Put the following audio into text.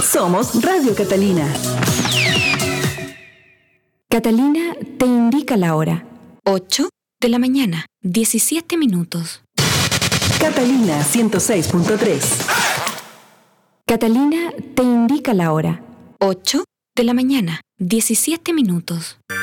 Somos Radio Catalina. Catalina te indica la hora. 8 de la mañana, 17 minutos. Catalina 106.3. Catalina te indica la hora. 8 de la mañana, 17 minutos.